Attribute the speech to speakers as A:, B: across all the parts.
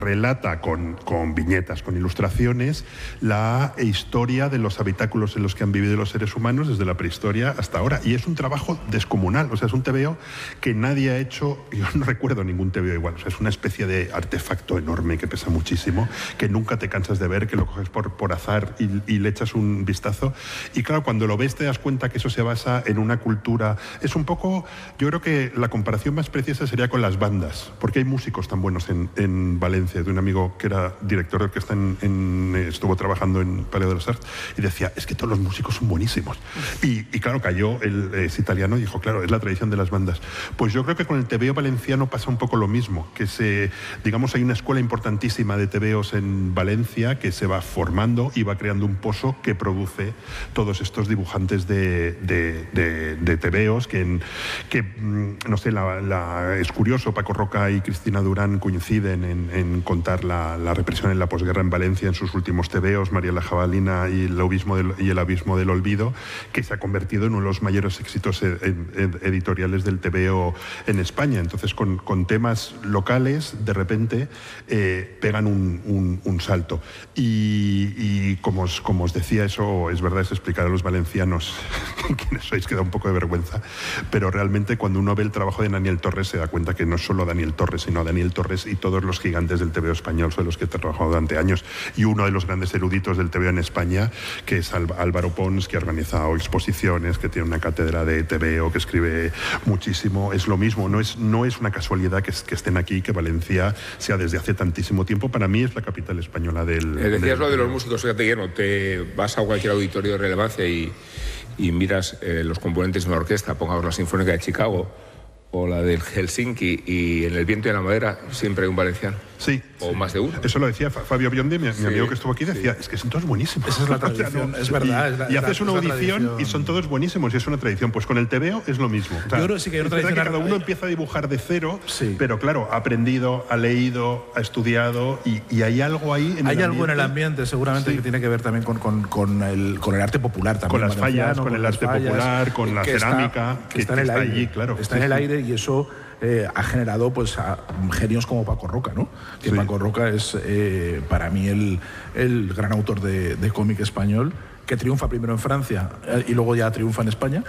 A: relata con viñetas, con ilustraciones, la historia de los habitáculos en los que han vivido los seres humanos desde la prehistoria hasta ahora. Y es un trabajo descomunal, o sea, es un TVO que nadie ha hecho, yo no recuerdo ningún TVO igual, o sea, es una especie de artefacto enorme que pesa muchísimo, que nunca te cansas de ver, que lo coges por azar y le echas un vistazo. Y claro, cuando lo ves te das cuenta que eso se basa en una cultura. Es un poco, yo creo que la comparación más precisa sería con las bandas, porque hay músicos tan buenos en Valencia, de un amigo que era director de orquesta estuvo trabajando en Palais de las Arts, y decía, es que todos los músicos son buenísimos. Y claro, cayó, es italiano, y dijo, claro, es la tradición de las bandas. Pues yo creo que con el TVO valenciano pasa un poco lo mismo, que digamos, hay una escuela importantísima de TVOs en Valencia que se va formando y va creando un pozo que produce todos estos dibujantes de TVOs que no sé, es curioso, Paco Roca y Cristina Durán coinciden en contar la represión en la posguerra en Valencia en sus últimos TVOs, María la Jabalina y el abismo del olvido, que se ha convertido en uno de los mayores éxitos editoriales del TVO en España. Entonces, con temas locales, de repente, pegan un salto. Y como os decía, eso es verdad, es explicar a los valencianos quiénes sois, que da un poco de vergüenza, pero realmente cuando uno ve el trabajo de Daniel Torres se da cuenta que no es solo Daniel Torres, sino Daniel Torres y todos los gigantes del TVO español son los que he trabajado durante años, y uno de los grandes eruditos del TVO en España, que es Álvaro Pons, que ha organizado exposiciones, que tiene una cátedra de TVO, que escribe muchísimo. Es lo mismo, no es una casualidad que estén aquí, que Valencia sea desde hace tantísimo tiempo. Para mí es la capital española del...
B: Decías lo de los músicos, fíjate, Guillermo, te vas a cualquier auditorio de relevancia y miras los componentes de una orquesta, pongamos la Sinfónica de Chicago o la del Helsinki, y en El viento y en la madera siempre hay un valenciano.
A: Sí.
B: O más de uno.
A: Eso lo decía Fabio Biondi, mi amigo que estuvo aquí, decía, es que son todos buenísimos.
C: Esa es la tradición, es verdad.
A: Y haces una audición y son todos buenísimos, y es una tradición. Pues con el TVO es lo mismo. O sea,
C: yo creo sí que hay una
A: es verdad
C: tradición.
A: Que cada uno empieza a dibujar de cero,
C: sí,
A: pero claro, ha aprendido, ha leído, ha estudiado, y hay algo ahí en
C: hay algo en el ambiente, seguramente, sí, que tiene que ver también con el arte popular. También,
A: con las fallas, con el arte popular, con la cerámica,
C: que está en el aire,
A: allí, claro.
C: Está en el aire, y eso ha generado pues a genios como Paco Roca, ¿no? Que sí. Paco Roca es para mí el gran autor de cómic español, que triunfa primero en Francia y luego ya triunfa en España.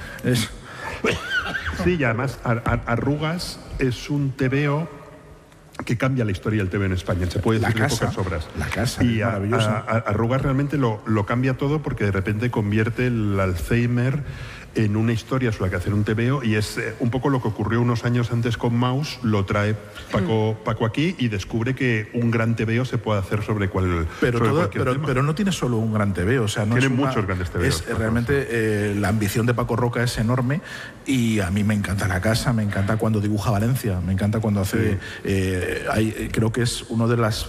A: Sí, y además Arrugas es un TVO que cambia la historia del TVO en España, se puede decir en pocas obras.
C: La casa,
A: y
C: maravilloso.
A: Arrugas realmente lo cambia todo, porque de repente convierte el Alzheimer en una historia sobre la que hacer un TVO, y es un poco lo que ocurrió unos años antes con Maus. Lo trae Paco aquí y descubre que un gran TVO se puede hacer sobre cualquier tema.
C: Pero no tiene solo un gran TVO, o sea, no
A: tiene muchos grandes TVOs.
C: Realmente la ambición de Paco Roca es enorme, y a mí me encanta la casa, me encanta cuando dibuja Valencia, me encanta cuando hace... creo que es uno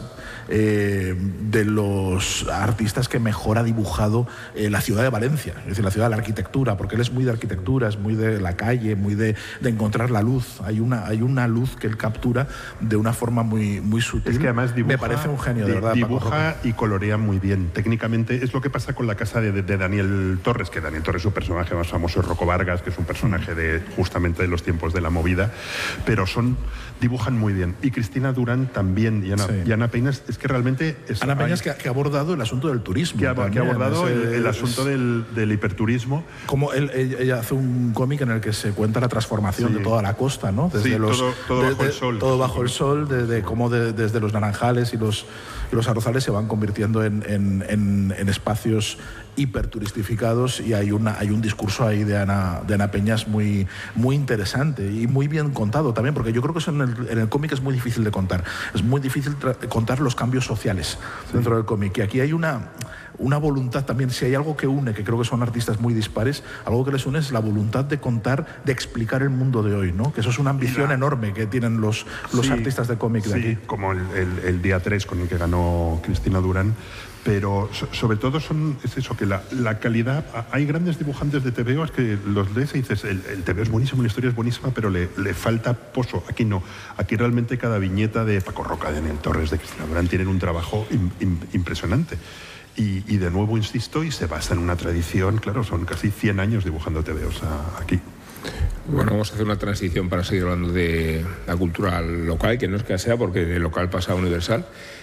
C: de los artistas que mejor ha dibujado la ciudad de Valencia, es decir, la ciudad de la arquitectura, porque él es muy de arquitectura, es muy de la calle, muy de encontrar la luz. Hay una luz que él captura de una forma muy sutil.
A: Es que además dibuja,
C: me parece un genio, de verdad.
A: Dibuja y colorea muy bien. Técnicamente es lo que pasa con la casa de Daniel Torres, que Daniel Torres, su personaje más famoso es Rocco Vargas, que es un personaje justamente de los tiempos de la movida, pero dibujan muy bien. Y Cristina Durán también, y Ana Peñas, es que realmente...
C: Ana Peñas que ha abordado el asunto del turismo.
A: Que ha abordado el asunto del hiperturismo.
C: Como ella hace un cómic en el que se cuenta la transformación de toda la costa, ¿no? Desde
A: todo bajo el sol.
C: Todo bajo el sol, de cómo desde los naranjales y los arrozales se van convirtiendo en espacios hiperturistificados, y hay un discurso ahí de Ana Peñas muy interesante y muy bien contado también, porque yo creo que eso en el cómic es muy difícil de contar. Es muy difícil contar los cambios sociales dentro del cómic, y aquí hay una voluntad también. Si hay algo que une, que creo que son artistas muy dispares, algo que les une es la voluntad de contar, de explicar el mundo de hoy, ¿no? Que eso es una ambición enorme que tienen los artistas de cómic de aquí.
A: Como el día 3 con el que ganó Cristina Durán. Pero sobre todo es eso, que la calidad... Hay grandes dibujantes de TVO que los lees y dices, el TVO es buenísimo, la historia es buenísima, pero le falta pozo. Aquí no. Aquí realmente cada viñeta de Paco Roca, de Daniel Torres, de Cristina Durán, tienen un trabajo impresionante. Y de nuevo insisto, y se basa en una tradición, claro, son casi 100 años dibujando TVOs aquí.
B: Bueno, vamos a hacer una transición para seguir hablando de la cultura local, que no es que sea, porque de local pasa a universal.